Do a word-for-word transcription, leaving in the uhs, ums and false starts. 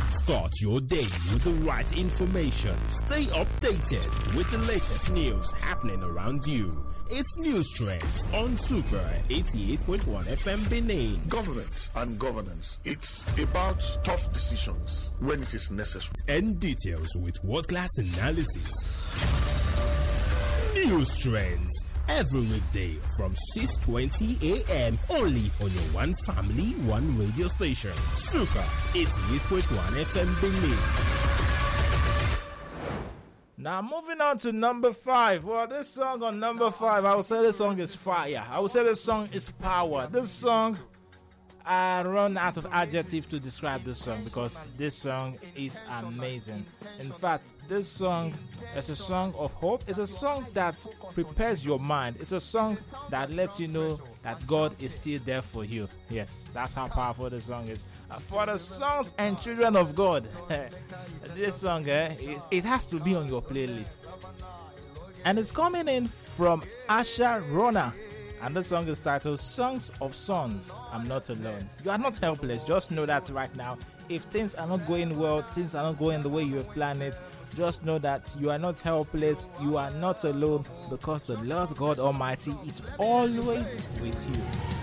Start your day with the right information. Stay updated with the latest news happening around you. It's News Trends on Super eighty-eight point one F M Benin. Government and governance. It's about tough decisions when it is necessary. And details with world-class analysis. News Trends every weekday from six twenty a.m. only on your one family, one radio station. Super eighty-eight point one F M Benin. Now moving on to number five. Well, this song on number five, I would say this song is fire. I would say this song is power. This song, I run out of adjectives to describe this song because this song is amazing. In fact, this song is a song of hope. It's a song that prepares your mind. It's a song that lets you know that God is still there for you. Yes, that's how powerful this song is. Uh, for the sons and children of God, this song, eh, it, it has to be on your playlist. And it's coming in from Asha Rona. And the song is titled Songs of Sons. I'm not alone. You are not helpless. Just know that right now. If things are not going well, things are not going the way you have planned it, just know that you are not helpless. You are not alone because the Lord God Almighty is always with you.